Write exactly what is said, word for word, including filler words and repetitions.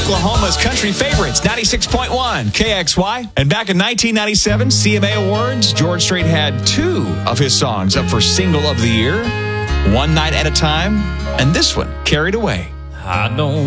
Oklahoma's country favorites, ninety-six point one K X Y. And back in nineteen ninety-seven, C M A Awards, George Strait had two of his songs up for Single of the Year, One Night at a Time, and this one, Carried Away. I don't